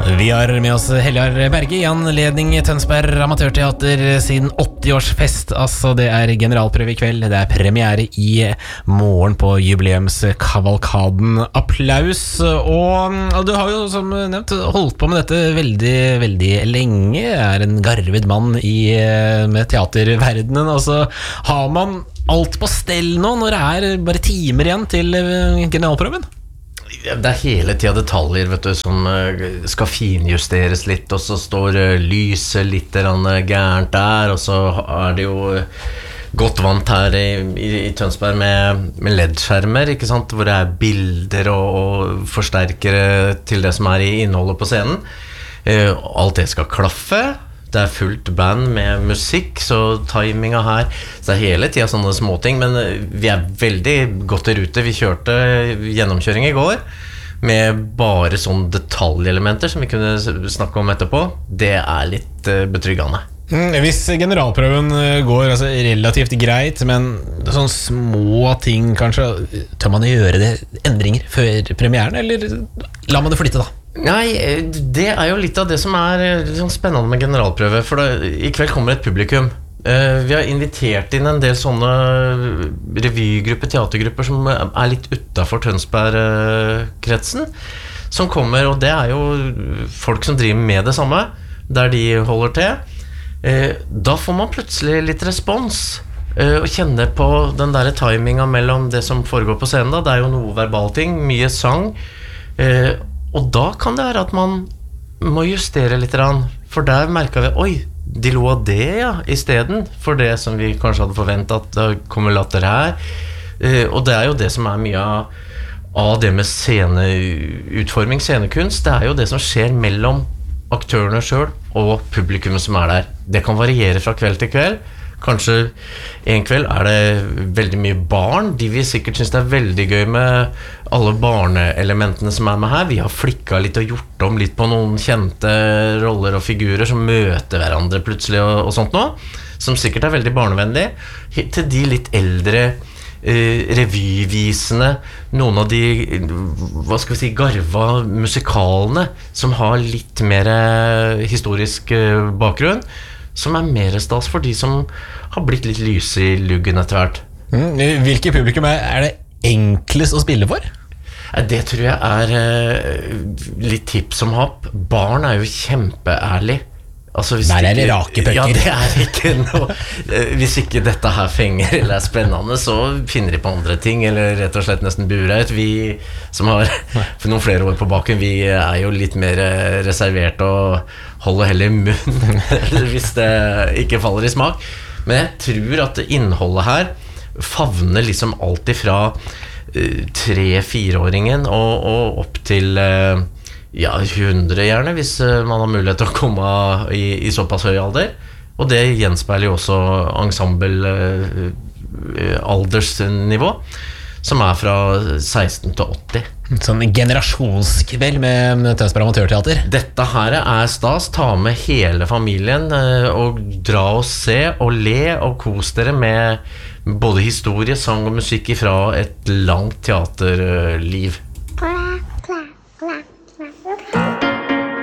Vi har med oss Heljar Berge I anledning Tønsberg Amatørteater sin 80-årsfest. Altså, det generalprøve I kveld, det premiere I morgen på jubileumskavalkaden. Applaus. Og du har jo, som nevnt, holdt på med dette veldig, veldig lenge. En garvet mann med teaterverdenen. Altså, har man alt på stell nå, når det bare timer igjen til generalprøven? Det hele tiden detaljer, vet du, som skal finjusteres litt, og så står lyset litt gærent der, og så det jo godt vant her I Tønsberg med LED-skjermer, ikke sant, hvor det bilder og forsterkere til det som I innholdet på scenen. Alt det skal klaffe. Det fullt band med musikk, så timinga her, så det hele tiden sånne småting, men vi veldig godt I rute. Vi kjørte gjennomkjøring I går, med bare sånne detaljelementer som vi kunne snakke om etterpå. Det litt betryggende. Hvis generalprøven går altså, relativt greit, men sånne små ting kanskje, tør man gjøre det endringer før premieren, eller la man det flytte da? Nei, det jo litt av det som sånn spennende med generalprøve, for I kveld kommer et publikum. Vi har invitert inn en del sånne revygrupper, teatergrupper som litt utenfor Tønsberg-kretsen, som kommer, og det jo folk som driver med det samme, der de holder til. Da får man plutselig litt respons, og kjenne på den der timinga mellom det som foregår på scenen. Det jo noe verbalting, mye sang, og da kan det være at man må justere litt, for der merket vi, oi, de lo av det, ja, I stedet for det som vi kanskje hadde forventet at det kommer latter her. Og det jo det som mye av det med sceneutforming, scenekunst, det jo det som skjer mellom aktørene selv og publikummet som der. Det kan variere fra kveld til kveld. Kanskje en kveld det veldig mye barn. De vil sikkert synes det veldig gøy med alle barneelementene som med her. Vi har flikket litt og gjort om litt på noen kjente roller og figurer som møter hverandre plutselig og sånt nå, som sikkert veldig barnevennlig. Til de litt eldre revyvisene, noen av de, hva skal vi si, garva musikalene som har litt mer historisk bakgrunn, som mer stas for de som har blitt litt lyse I luggen etter hvert. Hvilke publikum det enklest å spille for? Det tror jeg litt tips som hopp. Barn jo kjempeærlig. Altså, der det rake bøker. Ja, det ikke noe. Hvis ikke dette her fenger eller spennende, så finner de på andre ting, eller rett og slett nesten burer ut. Vi som har for noen flere år på baken, vi jo litt mer reservert og holder heller munn hvis det ikke faller I smak. Men jeg tror at innholdet her favner liksom alt ifra 3-4-åringen og opp til 100 gjerne, hvis man har mulighet til å komme I såpass høy alder. Og det gjenspeiler jo også ensemble aldersnivå, som fra 16 til 80. Sånn generasjonskveld med Tønsberg Amatørteater. Dette her stas. Ta med hele familien og dra og se og le og kos dere med både historie, sang og musikk fra et langt teaterliv.